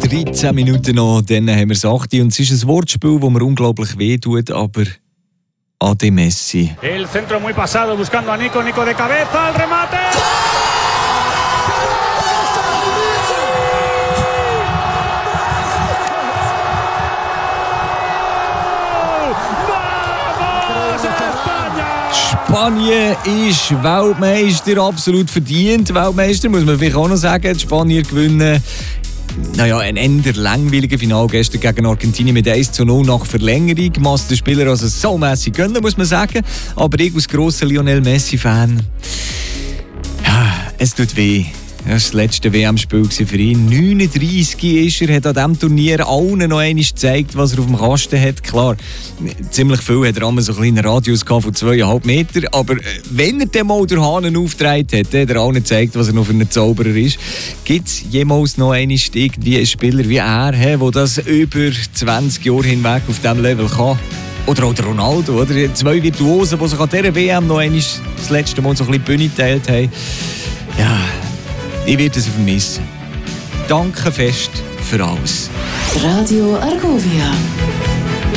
13 Minuten noch, dann haben wir es 8. Und es ist ein Wortspiel, das mir unglaublich wehtut, aber Ade Messi. El centro muy pasado, buscando a Nico de cabeza, el remate. Spanien ist Weltmeister, absolut verdient. Weltmeister, muss man vielleicht auch noch sagen. Die Spanier gewinnen ein eher langweiliges Finale gestern gegen Argentinien mit 1:0 nach Verlängerung. Master Spieler also so mässig gönnen, muss man sagen. Aber ich als grosser Lionel Messi-Fan, es tut weh. Das war das letzte WM-Spiel für ihn. 39 ist er, hat an diesem Turnier allen noch einmal gezeigt, was er auf dem Kasten hat. Klar, ziemlich viel hat er einmal so einen kleinen Radius von 2,5 Meter. Aber wenn er dann mal durch Hahn aufgetragen hat, hat er allen gezeigt, was er noch für ein Zauberer ist. Gibt es jemals noch einmal irgendwie einen Spieler wie er, der das über 20 Jahre hinweg auf diesem Level kann? Oder auch der Ronaldo, oder? 2 Virtuosen, die sich an dieser WM noch einmal das letzte Mal so ein bisschen die Bühne geteilt haben. Ja, ich werde es vermissen. Danke fest für alles. Radio Argovia.